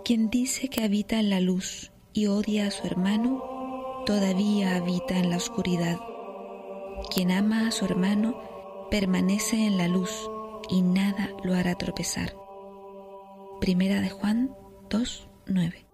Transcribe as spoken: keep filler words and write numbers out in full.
Quien dice que habita en la luz y odia a su hermano, todavía habita en la oscuridad. Quien ama a su hermano permanece en la luz y nada lo hará tropezar. Primera de Juan dos, nueve.